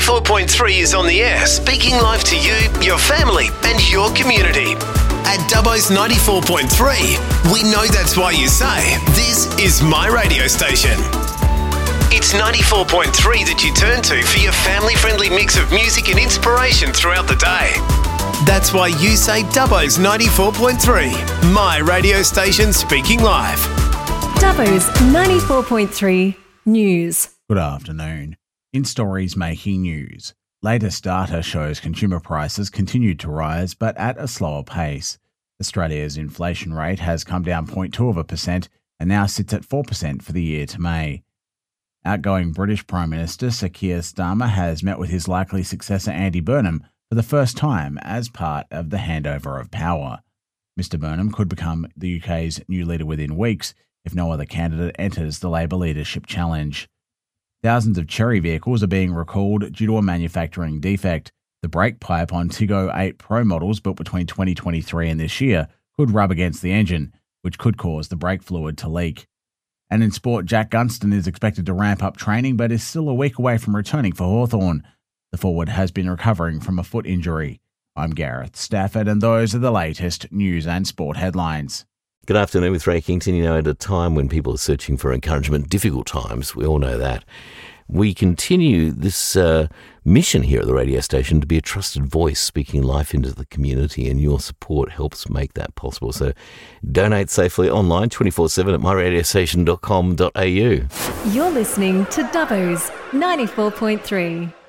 94.3 is on the air, speaking live to you, your family and your community. At Dubbo's 94.3, we know that's why you say, this is my radio station. It's 94.3 that you turn to for your family-friendly mix of music and inspiration throughout the day. That's why you say Dubbo's 94.3, my radio station speaking live. Dubbo's 94.3 News. Good afternoon. In stories making news, latest data shows consumer prices continued to rise, but at a slower pace. Australia's inflation rate has come down 0.2% and now sits at 4% for the year to May. Outgoing British Prime Minister Sir Keir Starmer has met with his likely successor Andy Burnham for the first time as part of the handover of power. Mr Burnham could become the UK's new leader within weeks if no other candidate enters the Labor leadership challenge. Thousands of Chery vehicles are being recalled due to a manufacturing defect. The brake pipe on Tiggo 8 Pro models built between 2023 and this year could rub against the engine, which could cause the brake fluid to leak. And in sport, Jack Gunston is expected to ramp up training but is still a week away from returning for Hawthorn. The forward has been recovering from a foot injury. I'm Gareth Stafford, and those are the latest news and sport headlines. Good afternoon with Ray Kington. At a time when people are searching for encouragement, difficult times, we all know that. We continue this mission here at the radio station to be a trusted voice speaking life into the community, and your support helps make that possible. So donate safely online 24/7 at myradiostation.com.au. You're listening to Dubbo's 94.3.